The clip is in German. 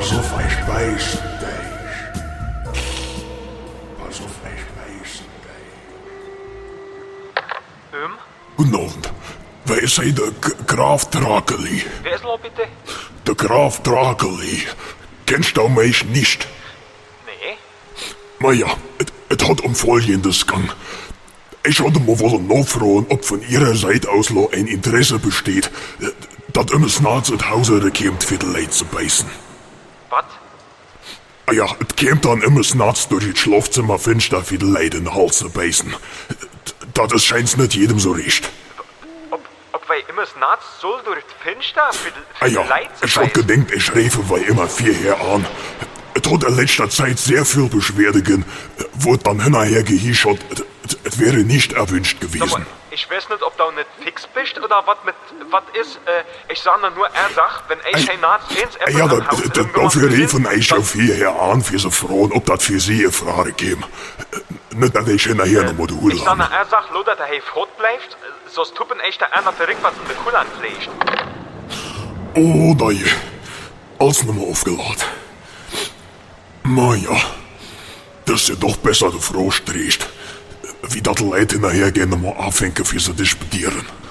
Pass auf, ich beiß dich. Pass auf, ich beiß dich. Guten Abend. Wer ist der Graf Drakeli? Wer ist noch bitte? Der Graf Drakeli. Kennst du mich nicht? Nee. Naja, es hat Folgendes gegangen. Ich hatte mal wollen nachfragen, ob von Ihrer Seite aus noch ein Interesse besteht, dass immer Snarz in Hause kommt, für die Leute zu beißen. Was? Ja, es kommt dann immer Snarz durch das Schlafzimmer finster, für die Leute in den Hals zu beißen. Das scheint's nicht jedem so recht. Ob wir immer das Naht soll durch das Fenster für die Ja, Leute zu ich hab beißen? gedenkt, ich riefe weil immer hierher an. Es hat in letzter Zeit sehr viel Beschwerde gegeben, wo dann hinterher gehischert, es wäre nicht erwünscht gewesen. Aber ich weiß nicht, ob du nicht fix bist oder was ist. Ich sag nur, er sagt, wenn ich ein Naht ins Äpfel Ja, am Haus dafür riefen ich auf hierher an, für sie fragen, ob das für sie eine Frage käme. Nicht, dass ich hinterher noch mal die Hülle ich sag nur, habe. er sagt, nur, dass er fort bleibt, sonst tuppen echt der einer verrückt, was in der Kuhle anfliegt. Oh, da je. Alles nochmal aufgeladen. Na ja, das ist ja doch besser, du Frau stehst. Wie das Leute hinterher gehen, nochmal anfangen, für sie disputieren.